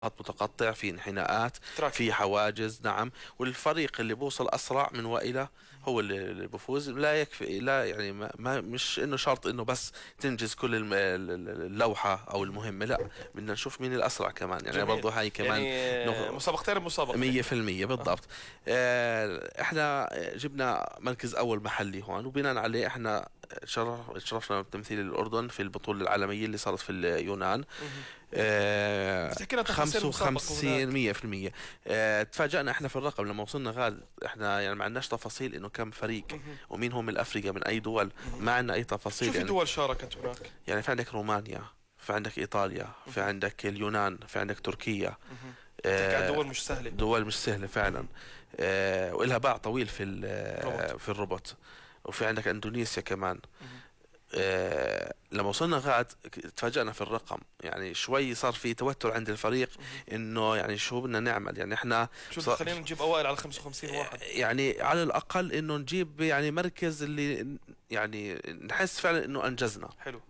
متقطع، في انحناءات، تراك. في حواجز. نعم. والفريق اللي بوصل أسرع من وإلى هو اللي بفوز. لا يكفي، لا يعني مش إنه شرط إنه بس تنجز كل اللوحة أو المهمة. لا، بدنا نشوف مين الأسرع كمان، يعني جميل. برضو هاي كمان. يعني نغ... مسابقتين بمسابقة. 100% أها. بالضبط. احنا جبنا مركز اول محلي هون، وبناء عليه احنا شرفنا بتمثيل الاردن في البطوله العالميه اللي صارت في اليونان. مهم. تحكي لنا تفاصيل المسابقة 55 هناك. 100%. تفاجأنا احنا في الرقم لما وصلنا غاد. احنا يعني ما عندناش تفاصيل انه كم فريق مهم. ومين هم من افريقيا من اي دول. مهم. ما عندنا اي شو تفاصيل في يعني. دول شاركت هناك؟ يعني في عندك رومانيا، في عندك ايطاليا، في مهم. عندك اليونان، في عندك تركيا. مهم. بتحكي عن آه، دول مش سهلة. دول مش سهلة فعلا. مهم. وإلها باع طويل في روبوت. في الروبوت. وفي عندك اندونيسيا كمان. مهم. لما وصلنا غاد تفاجأنا في الرقم، يعني شوي صار في توتر عند الفريق مهم. انه يعني شو بدنا نعمل. يعني احنا شو خلينا نجيب أوائل على 55 واحد. يعني على الأقل انه نجيب يعني مركز اللي يعني نحس فعلا انه انجزنا. حلو.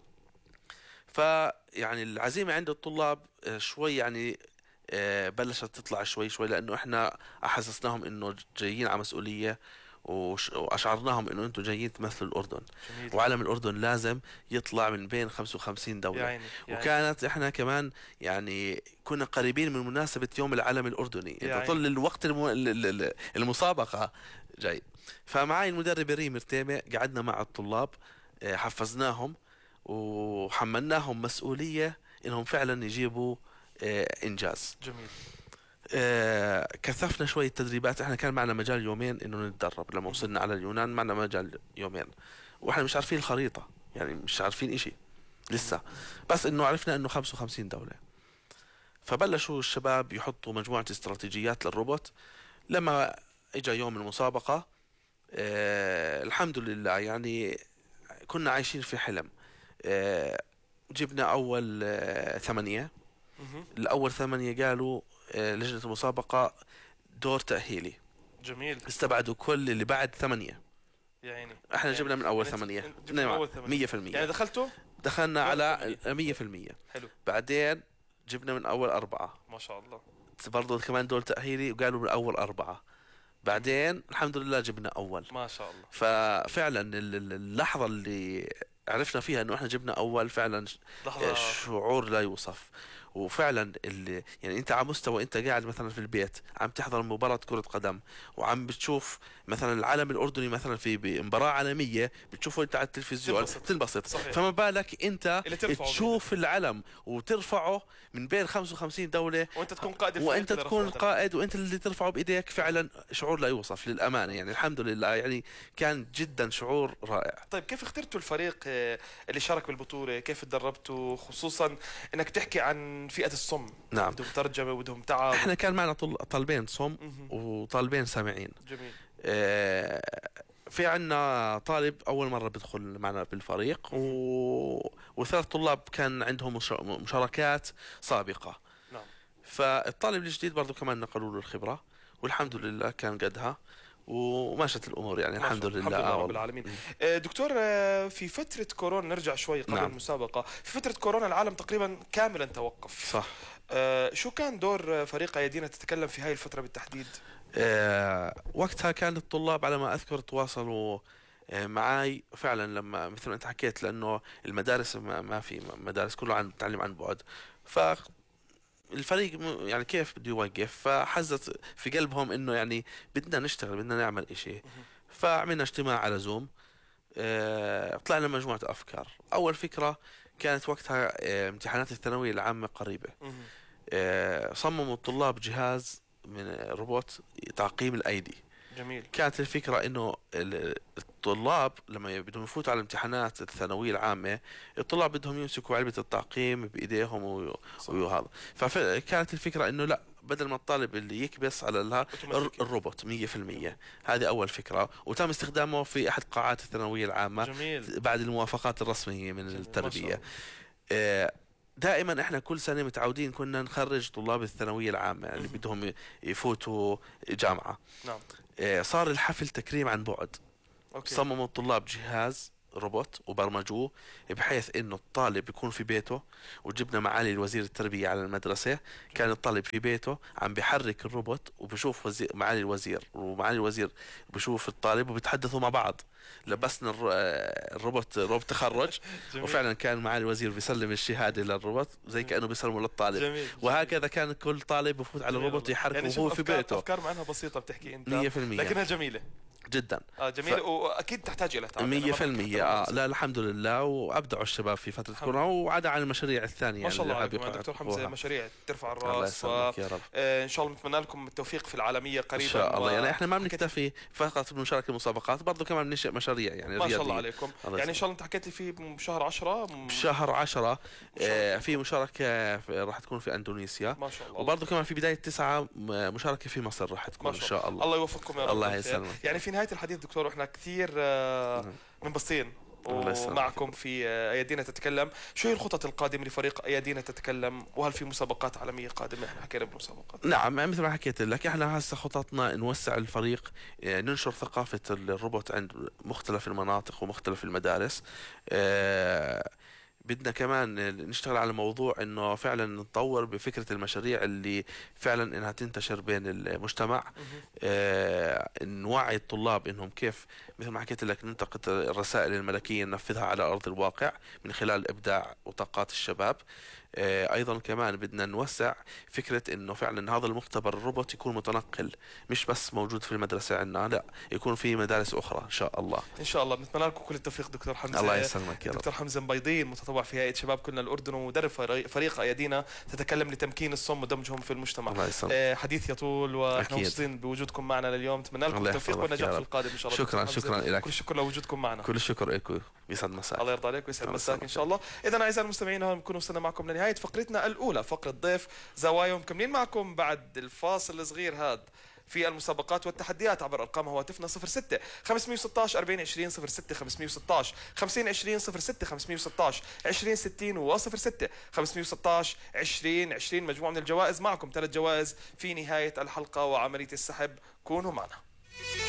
فيعني العزيمة عند الطلاب شوي يعني بلشت تطلع شوي شوي، لأنه إحنا أحسسناهم إنه جايين على مسؤولية. وأشعرناهم إنه أنتم جايين تمثلوا الأردن، جميل. وعلم الأردن لازم يطلع من بين 55 يا دولة. عيني يا عيني. وكانت إحنا كمان يعني كنا قريبين من مناسبة يوم العلم الأردني، يا أنت عيني. طول الوقت المسابقة جاي. فمعي المدرب ريم مرتيمة، قعدنا مع الطلاب، حفزناهم وحملناهم مسؤولية إنهم فعلا يجيبوا إنجاز. جميل. كثفنا شوية تدريبات. احنا كان معنا مجال يومين انه نتدرب. لما مهم. وصلنا على اليونان معنا مجال يومين، واحنا مش عارفين الخريطة، يعني مش عارفين اشي مهم. لسه. بس انه عرفنا انه 55 دولة. فبلشوا الشباب يحطوا مجموعة استراتيجيات للروبوت. لما اجا يوم المسابقة الحمد لله يعني كنا عايشين في حلم. آه، جبنا أول 8. مهم. الأول 8 قالوا لجنة المسابقة دور تأهيلي، جميل. استبعدوا كل اللي بعد 8. يا عيني احنا يا عيني. جبنا من أول يعني 8. جبتوا من نعم. أول ثمانية. يعني 100%. دخلتوا دخلنا دور على الثمانية. 100%. حلو. بعدين جبنا من أول 4. ما شاء الله. برضو كمان دور تأهيلي وقالوا من أول 4. جميل. بعدين الحمد لله جبنا أول. ما شاء الله. ففعلا اللحظة اللي عرفنا فيها انه احنا جبنا اول فعلا لحظة. شعور لا يوصف. وفعلا اللي يعني انت على مستوى انت قاعد مثلا في البيت عم تحضر مباراة كرة قدم، وعم بتشوف مثلا العلم الاردني مثلا في بمباراة عالمية بتشوفه انت على التلفزيون تنبسط. بتنبسط. صحيح. فما بالك انت اللي ترفعه بإيدك تشوف العلم وترفعه من بين 55 دولة، وانت تكون قائد الفريق وانت اللي تكون رفعه مثلا. القائد وانت اللي ترفعه بايديك. فعلا شعور لا يوصف للامانه، يعني الحمد لله يعني كان جدا شعور رائع. طيب كيف اخترتوا الفريق اللي شارك بالبطولة؟ كيف تدربتوا، خصوصا انك تحكي عن فئة الصم؟ نعم. بدهم ترجمة وبدهم تعب. احنا كان معنا طالبين صم مهم. وطالبين سامعين. جميل. اه، في عنا طالب اول مره بيدخل معنا بالفريق مهم. وثلاث طلاب كان عندهم مشاركات سابقه. نعم. فالطالب الجديد برضو كمان نقلوا له الخبره، والحمد لله كان قدها ومشت الامور يعني ما الحمد شاء الله لله. الحمد لله رب والله. العالمين. دكتور، في فترة كورونا نرجع شوي قبل نعم. المسابقة. في فترة كورونا العالم تقريبا كاملا توقف. صح. شو كان دور فريق أيادينا تتكلم في هاي الفترة بالتحديد؟ وقتها كان الطلاب على ما أذكر تواصلوا معاي فعلا لما مثل ما أنت حكيت، لأنه المدارس ما في مدارس، كله عن تعلم عن بعد. فالفريق يعني كيف بده يوقف، فحزت في قلبهم إنه يعني بدنا نشتغل، بدنا نعمل إشي. مهم. فعملنا اجتماع على زوم. طلعنا مجموعة أفكار. أول فكرة كانت وقتها امتحانات الثانوية العامة قريبة. مهم. صمموا الطلاب جهاز من روبوت تعقيم الأيدي. جميل. كانت الفكرة إنه الطلاب لما بدهم يفوتوا على الامتحانات الثانوية العامة، الطلاب بدهم يمسكوا علبة التعقيم بإيديهم صح. وهذا. فكانت الفكرة إنه لا، بدل ما الطالب اللي يكبس على اوتوماتيكي. الروبوت جميل. 100%. هذه أول فكرة، وتم استخدامه في أحد قاعات الثانوية العامة جميل. بعد الموافقات الرسمية من جميل ما شاء التربية. الله. آه، دائما احنا كل سنة متعودين كنا نخرج طلاب الثانوية العامة اللي مهم. بدهم يفوتوا جامعة. نعم. صار الحفل تكريم عن بعد. اوكي. صمموا الطلاب جهاز روبوت وبرمجوه بحيث انه الطالب يكون في بيته، وجبنا معالي الوزير التربية على المدرسة. كان الطالب في بيته عم بيحرك الروبوت وبشوف معالي الوزير، ومعالي الوزير بشوف الطالب وبيتحدثوا مع بعض. لبسنا روبوت تخرج، جميل. وفعلا كان معالي الوزير بيسلم الشهادة للروبوت زي كأنه بيسلمه للطالب. جميل. وهكذا كان كل طالب بفوت على الروبوت يحركه يعني وهو في بيته. افكار مع انها بسيطه بتحكي انت 100% لكنها جميله جدا. جميله واكيد تحتاج الى تعب. 100%. لا الحمد لله، وابدعوا الشباب في فتره كورونا، وعدا عن المشاريع الثانيه ما شاء الله اللي عليكم دكتور حمزه، مشاريع ترفع الله الراس. يسلمك يا رب. ان شاء الله نتمنى لكم التوفيق في العالميه قريبا. ان شاء الله. يعني احنا ما بنكتفي فقط بمشاركه المسابقات، برضه كمان بننشئ مشاريع يعني ما رياضيه. شاء الله عليكم. يعني ان شاء الله انت حكيت لي في بشهر 10 بشهر 10 في مشاركه راح تكون في اندونيسيا. ما شاء الله. وبرضه كمان في بداية 9 مشاركة في مصر راح تكون إن شاء الله. الله يوفقكم يا رب. الله يسلمك. يعني في نهاية الحديث دكتور، احنا كثير منبسطين ومعكم في أيادينا تتكلم. شو هي الخطط القادمة لفريق أيادينا تتكلم، وهل في مسابقات عالمية قادمة؟ احنا حكينا بالمسابقات. نعم مثل ما حكيت لك، احنا هسه خططنا نوسع الفريق، ننشر ثقافة الروبوت عند مختلف المناطق ومختلف المدارس. بدنا كمان نشتغل على موضوع انه فعلا نتطور بفكرة المشاريع اللي فعلا انها تنتشر بين المجتمع. نوعي الطلاب انهم كيف، مثل ما حكيت لك، ننتقد الرسائل الملكية ننفذها على ارض الواقع من خلال ابداع وطاقات الشباب. ايضا كمان بدنا نوسع فكرة انه فعلا هذا المختبر الروبوت يكون متنقل، مش بس موجود في المدرسة عندنا، لا يكون في مدارس اخرى ان شاء الله. ان شاء الله. بنتمنى لكم كل التوفيق دكتور حمزة. الله يسلمك يا رب. دكتور حمزة مبيضين، متطوع في هيئة شباب كلنا الأردن، ومدرب فريق أيادينا تتكلم لتمكين الصم ودمجهم في المجتمع. الله يسلمك. حديث يطول، واحنا مبسوطين بوجودكم معنا لليوم. نتمنى لكم التوفيق والنجاح في القادم ان شاء الله. شكرا لك. كل الشكر لوجودكم معنا. كل الشكر لكم. يسعد مساك. الله يرضى عليك ويسعد مساك ان شاء الله. اذا اعزائي المستمعين، هون بنكون وصلنا معكم لنهايه فقرتنا الاولى، فقره ضيف زوايا. مكملين معكم بعد الفاصل الصغير هذا في المسابقات والتحديات عبر ارقام هواتفنا 06 516 40 20 06 516 50 20 06 516 20 60 و06 516 20 20. مجموعة من الجوائز معكم، 3 جوائز في نهاية الحلقة وعملية السحب. كونوا معنا.